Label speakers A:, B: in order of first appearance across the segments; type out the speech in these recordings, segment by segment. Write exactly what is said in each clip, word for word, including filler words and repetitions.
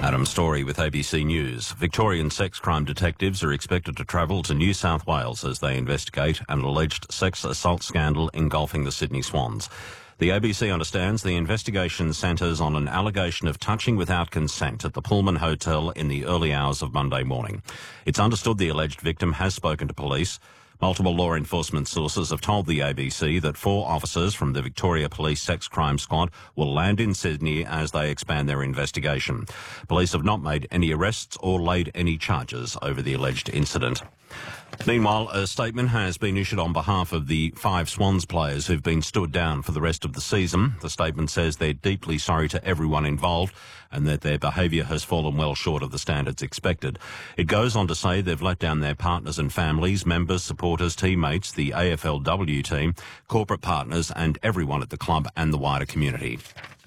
A: Adam Story with A B C News. Victorian sex crime detectives are expected to travel to New South Wales as they investigate an alleged sex assault scandal engulfing the Sydney Swans. The A B C understands the investigation centres on an allegation of touching without consent at the Pullman Hotel in the early hours of Monday morning. It's understood the alleged victim has spoken to police. Multiple law enforcement sources have told the A B C that four officers from the Victoria Police Sex Crime Squad will land in Sydney as they expand their investigation. Police have not made any arrests or laid any charges over the alleged incident. Meanwhile, a statement has been issued on behalf of the five Swans players who've been stood down for the rest of the season. The statement says they're deeply sorry to everyone involved and that their behaviour has fallen well short of the standards expected. It goes on to say they've let down their partners and families, members, supporters, teammates, the A F L W team, corporate partners and everyone at the club and the wider community.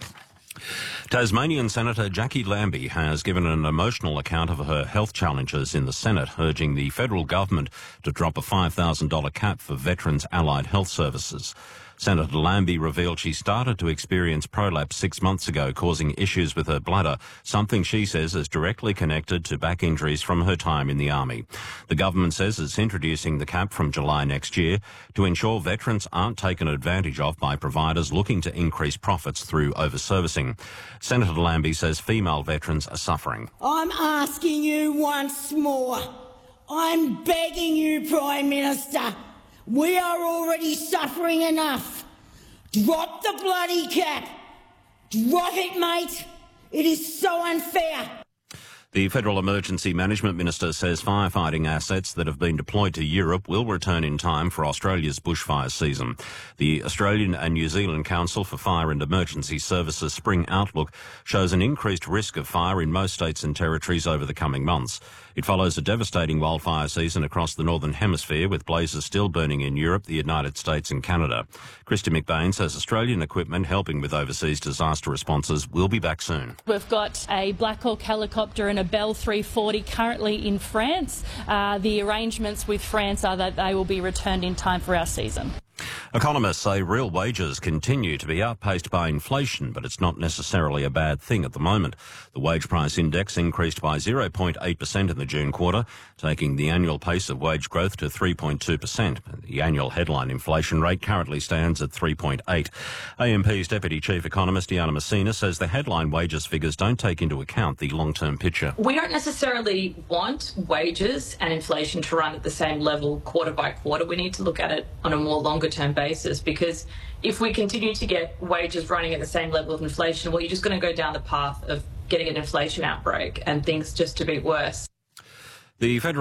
A: Tasmanian Senator Jackie Lambie has given an emotional account of her health challenges in the Senate, urging the federal government to drop a five thousand dollars cap for veterans' allied health services. Senator Lambie revealed she started to experience prolapse six months ago, causing issues with her bladder, something she says is directly connected to back injuries from her time in the Army. The government says it's introducing the cap from July next year to ensure veterans aren't taken advantage of by providers looking to increase profits through overservicing. Senator Lambie says female veterans are suffering.
B: I'm asking you once more. I'm begging you, Prime Minister. We are already suffering enough. Drop the bloody cap. Drop it, mate. It is so unfair.
A: The Federal Emergency Management Minister says firefighting assets that have been deployed to Europe will return in time for Australia's bushfire season. The Australian and New Zealand Council for Fire and Emergency Services Spring Outlook shows an increased risk of fire in most states and territories over the coming months. It follows a devastating wildfire season across the Northern Hemisphere, with blazes still burning in Europe, the United States and Canada. Christy McBain says Australian equipment helping with overseas disaster responses will be back soon.
C: We've got a Black Hawk helicopter and a Bell three forty currently in France. Uh, the arrangements with France are that they will be returned in time for our season.
A: Economists say real wages continue to be outpaced by inflation, but it's not necessarily a bad thing at the moment. The wage price index increased by zero point eight percent in the June quarter, taking the annual pace of wage growth to three point two percent. The annual headline inflation rate currently stands at three point eight. A M P's Deputy Chief Economist Diana Messina says the headline wages figures don't take into account the long-term picture.
D: We don't necessarily want wages and inflation to run at the same level quarter by quarter. We need to look at it on a more longer-term basis, because if we continue to get wages running at the same level of inflation, well, you're just going to go down the path of getting an inflation outbreak and things just to be worse.
A: The Federal